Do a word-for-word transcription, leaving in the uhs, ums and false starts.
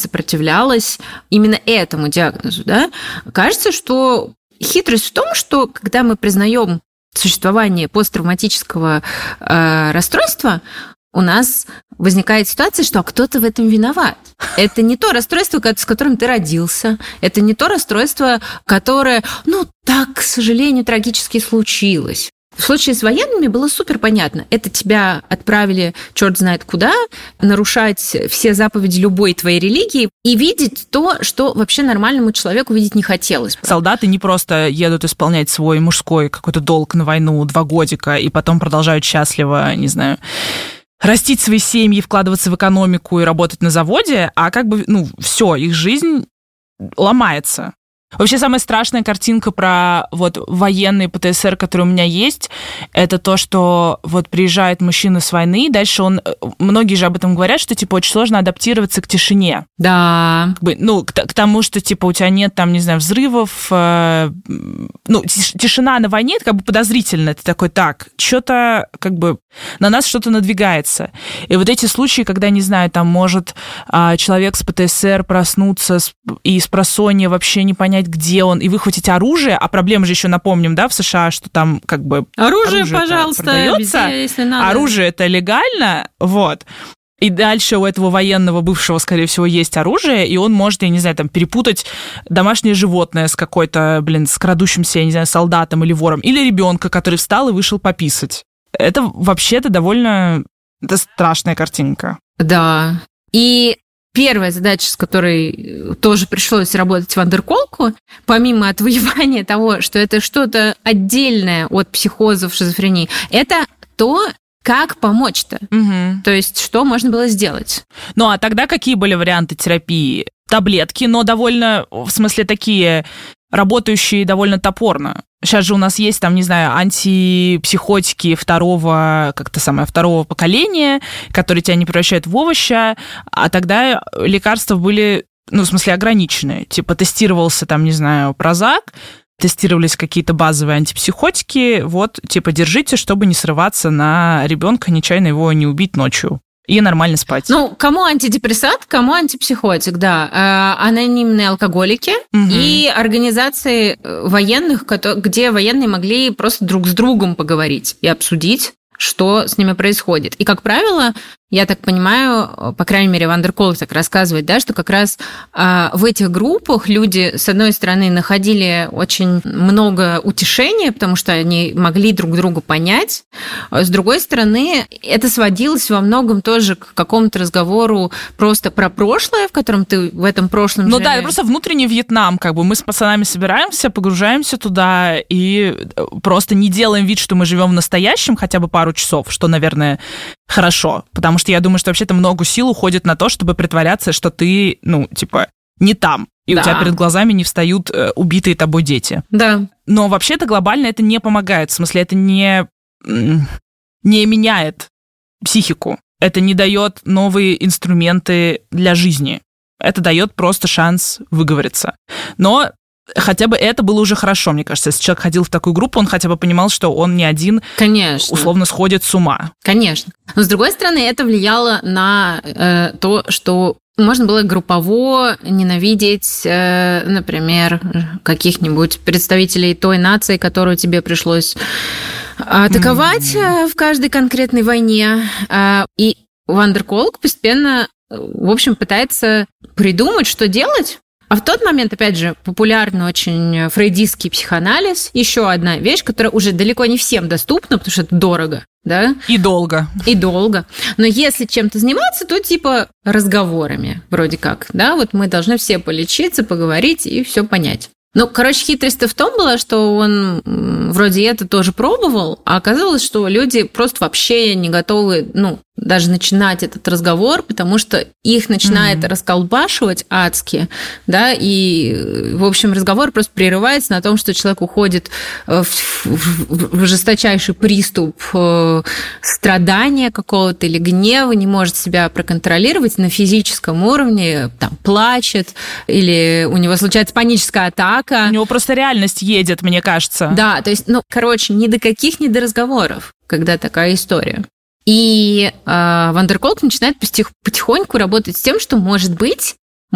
сопротивлялась именно этому диагнозу, да? Кажется, что хитрость в том, что когда мы признаем существование посттравматического э, расстройства, у нас возникает ситуация, что кто-то в этом виноват. Это не то расстройство, с которым ты родился, это не то расстройство, которое, ну, так, к сожалению, трагически случилось. В случае с военными было супер понятно. Это тебя отправили черт знает куда, нарушать все заповеди любой твоей религии и видеть то, что вообще нормальному человеку видеть не хотелось. Солдаты не просто едут исполнять свой мужской какой-то долг на войну два годика и потом продолжают счастливо, не знаю, растить свои семьи, вкладываться в экономику и работать на заводе, а как бы, ну, все, их жизнь ломается. Вообще самая страшная картинка про вот военный ПТСР, который у меня есть, это то, что вот приезжает мужчина с войны, и дальше он... Многие же об этом говорят, что, типа, очень сложно адаптироваться к тишине. Да. Как бы, ну, к, к тому, что, типа, у тебя нет, там, не знаю, взрывов. Э, ну, тишина на войне, это как бы подозрительно. Ты такой, так, что-то, как бы, на нас что-то надвигается. И вот эти случаи, когда, не знаю, там, может э, человек с ПТСР проснуться с, и с просонья вообще не понять, где он, и выхватить оружие, а проблема же еще, напомним, да, в США, что там как бы оружие, пожалуйста, продается, везде, если надо. Оружие это легально, вот. И дальше у этого военного бывшего, скорее всего, есть оружие, и он может, я не знаю, там, перепутать домашнее животное с какой-то, блин, с крадущимся, я не знаю, солдатом или вором, или ребенка, который встал и вышел пописать. Это вообще-то довольно... Это страшная картинка. Да. И первая задача, с которой тоже пришлось работать Вандерколку, помимо отвоевания того, что это что-то отдельное от психозов, шизофрении, это то, как помочь-то. Угу. То есть, что можно было сделать. Ну, а тогда какие были варианты терапии? Таблетки, но довольно, в смысле, такие работающие довольно топорно. Сейчас же у нас есть, там, не знаю, антипсихотики второго, как-то самое, второго поколения, которые тебя не превращают в овоща, а тогда лекарства были, ну, в смысле, ограниченные. Типа тестировался, там, не знаю, Прозак, тестировались какие-то базовые антипсихотики, вот, типа, держите, чтобы не срываться на ребенка, нечаянно его не убить ночью. И нормально спать. Ну, кому антидепрессант, кому антипсихотик, да. Анонимные алкоголики угу. и организации военных, где военные могли просто друг с другом поговорить и обсудить, что с ними происходит. И, как правило, я так понимаю, по крайней мере, Вандерколк так рассказывает, да, что как раз а, в этих группах люди, с одной стороны, находили очень много утешения, потому что они могли друг друга понять, а с другой стороны, это сводилось во многом тоже к какому-то разговору просто про прошлое, в котором ты в этом прошлом Ну живешь. да, это просто внутренний Вьетнам, как бы мы с пацанами собираемся, погружаемся туда и просто не делаем вид, что мы живем в настоящем хотя бы пару часов, что, наверное, хорошо, потому что я думаю, что вообще-то много сил уходит на то, чтобы притворяться, что ты, ну, типа, не там, и да. у тебя перед глазами не встают э, убитые тобой дети. Да. Но вообще-то глобально это не помогает, в смысле, это не, не меняет психику, это не дает новые инструменты для жизни, это дает просто шанс выговориться. Но хотя бы это было уже хорошо, мне кажется. Если человек ходил в такую группу, он хотя бы понимал, что он не один, Конечно. условно сходит с ума. Конечно. Но, с другой стороны, это влияло на э, то, что можно было группово ненавидеть, э, например, каких-нибудь представителей той нации, которую тебе пришлось атаковать mm-hmm. в каждой конкретной войне. И Вандерколк постепенно, в общем, пытается придумать, что делать. А в тот момент, опять же, популярный очень фрейдистский психоанализ. Еще одна вещь, которая уже далеко не всем доступна, потому что это дорого, да? И долго. И долго. Но если чем-то заниматься, то типа разговорами, вроде как, да? Вот мы должны все полечиться, поговорить и все понять. Ну, короче, хитрость-то в том была, что он вроде это тоже пробовал, а оказалось, что люди просто вообще не готовы, ну, даже начинать этот разговор, потому что их начинает mm-hmm. расколбашивать адски, да, и, в общем, разговор просто прерывается на том, что человек уходит в, в, в жесточайший приступ страдания какого-то или гнева, не может себя проконтролировать на физическом уровне, там, плачет, или у него случается паническая атака. У него просто реальность едет, мне кажется. Да, то есть, ну, короче, ни до каких, ни до разговоров, когда такая история. И э, Вандерколк начинает потихоньку работать с тем, что, может быть,